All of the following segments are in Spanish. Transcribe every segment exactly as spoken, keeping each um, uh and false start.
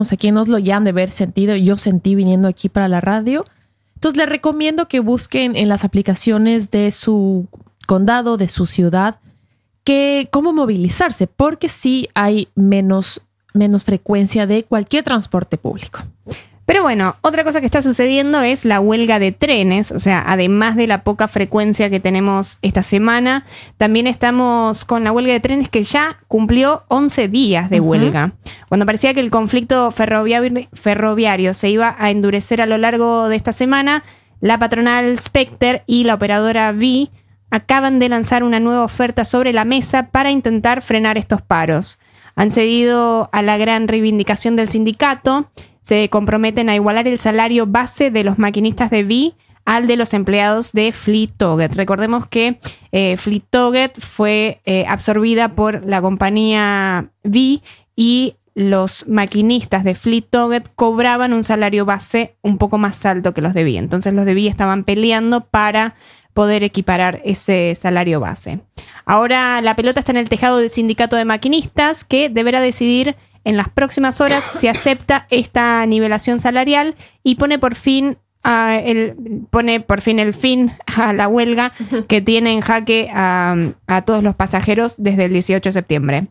aquí en Oslo ya han de haber sentido, yo sentí viniendo aquí para la radio. Entonces les recomiendo que busquen en las aplicaciones de su condado, de su ciudad, que cómo movilizarse, porque sí hay menos, menos frecuencia de cualquier transporte público. Pero bueno, otra cosa que está sucediendo es la huelga de trenes. O sea, además de la poca frecuencia que tenemos esta semana, también estamos con la huelga de trenes que ya cumplió once días de uh-huh. huelga. Cuando parecía que el conflicto ferroviario, ferroviario se iba a endurecer a lo largo de esta semana, la patronal Specter y la operadora V acaban de lanzar una nueva oferta sobre la mesa para intentar frenar estos paros. Han cedido a la gran reivindicación del sindicato. Se comprometen a igualar el salario base de los maquinistas de V al de los empleados de Flytoget. Recordemos que eh, Flytoget fue eh, absorbida por la compañía V y los maquinistas de Flytoget cobraban un salario base un poco más alto que los de V. Entonces los de V estaban peleando para poder equiparar ese salario base. Ahora la pelota está en el tejado del sindicato de maquinistas, que deberá decidir en las próximas horas si acepta esta nivelación salarial y pone por fin uh, el, pone por fin el fin a la huelga que tiene en jaque a, a todos los pasajeros desde el dieciocho de septiembre.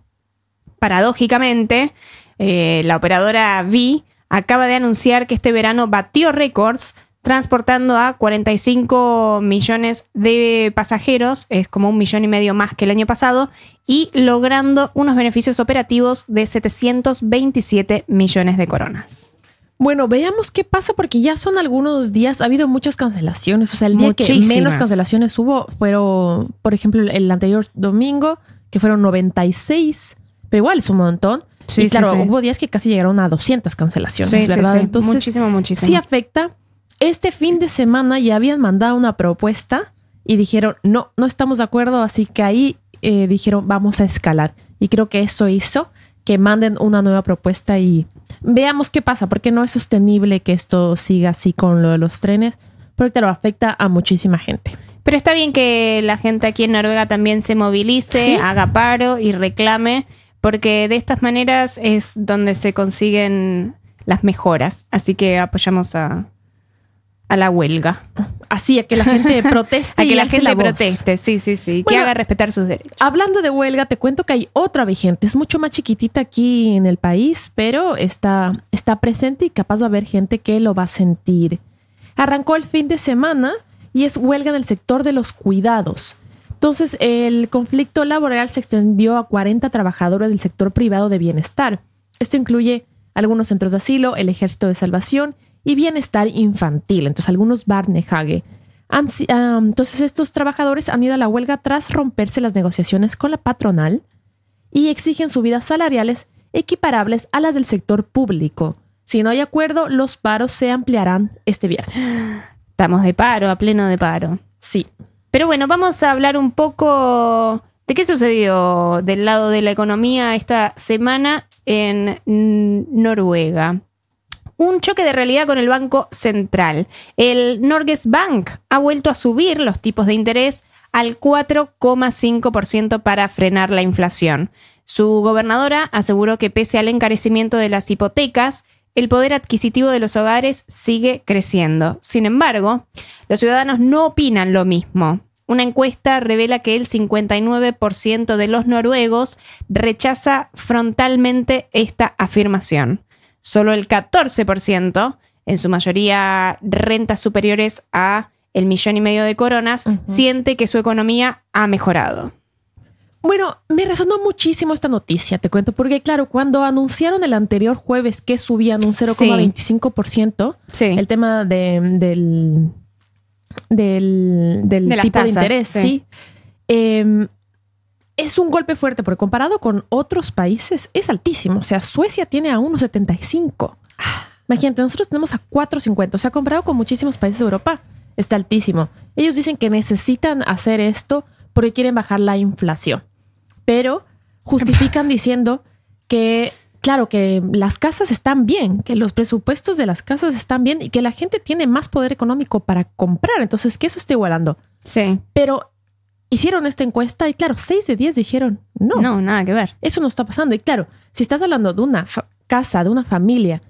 Paradójicamente, eh, la operadora V acaba de anunciar que este verano batió récords transportando a cuarenta y cinco millones de pasajeros, es como un millón y medio más que el año pasado, y logrando unos beneficios operativos de setecientos veintisiete millones de coronas. Bueno, veamos qué pasa, porque ya son algunos días, ha habido muchas cancelaciones. O sea, el día Muchísimas. que menos cancelaciones hubo fueron, por ejemplo, el anterior domingo, que fueron noventa y seis, pero igual es un montón. Sí, y claro, sí, sí. hubo días que casi llegaron a doscientas cancelaciones, Sí, ¿verdad? sí, sí. Entonces, muchísimo, muchísimo. sí afecta. Este fin de semana ya habían mandado una propuesta y dijeron, no, no estamos de acuerdo, así que ahí eh, dijeron, vamos a escalar. Y creo que eso hizo que manden una nueva propuesta y veamos qué pasa, porque no es sostenible que esto siga así con lo de los trenes, porque claro, afecta a muchísima gente. Pero está bien que la gente aquí en Noruega también se movilice, ¿sí? Haga paro y reclame, porque de estas maneras es donde se consiguen las mejoras. Así que apoyamos a... a la huelga. Así, a que la gente proteste. A que y la alce gente la voz. proteste, sí, sí, sí. Bueno, que haga respetar sus derechos. Hablando de huelga, te cuento que hay otra vigente. Es mucho más chiquitita aquí en el país, pero está, está presente y capaz va a haber gente que lo va a sentir. Arrancó el fin de semana y es huelga en el sector de los cuidados. Entonces, el conflicto laboral se extendió a cuarenta trabajadores del sector privado de bienestar. Esto incluye algunos centros de asilo, el Ejército de Salvación y bienestar infantil. Entonces, algunos Barnehage. Han, um, entonces, estos trabajadores han ido a la huelga tras romperse las negociaciones con la patronal y exigen subidas salariales equiparables a las del sector público. Si no hay acuerdo, los paros se ampliarán este viernes. Estamos de paro, a pleno de paro. Sí. Pero bueno, vamos a hablar un poco de qué sucedió del lado de la economía esta semana en Noruega. Un choque de realidad con el Banco Central. El Norges Bank ha vuelto a subir los tipos de interés al cuatro coma cinco por ciento para frenar la inflación. Su gobernadora aseguró que pese al encarecimiento de las hipotecas, el poder adquisitivo de los hogares sigue creciendo. Sin embargo, los ciudadanos no opinan lo mismo. Una encuesta revela que el cincuenta y nueve por ciento de los noruegos rechaza frontalmente esta afirmación. Solo el catorce por ciento, en su mayoría rentas superiores a el millón y medio de coronas, uh-huh. siente que su economía ha mejorado. Bueno, me resonó muchísimo esta noticia, te cuento, porque claro, cuando anunciaron el anterior jueves que subían un cero coma veinticinco por ciento, sí. el tema de, del, del, del de tipo tasas, de interés, sí. sí eh, es un golpe fuerte, porque comparado con otros países es altísimo. O sea, Suecia tiene a uno coma setenta y cinco. Imagínate, nosotros tenemos a cuatro coma cincuenta. O sea, comparado con muchísimos países de Europa, está altísimo. Ellos dicen que necesitan hacer esto porque quieren bajar la inflación. Pero justifican diciendo que, claro, que las casas están bien, que los presupuestos de las casas están bien y que la gente tiene más poder económico para comprar. Entonces, que eso está igualando. Sí. Pero hicieron esta encuesta y claro, seis de diez dijeron no. No, nada que ver. Eso no está pasando. Y claro, si estás hablando de una fa- casa de una familia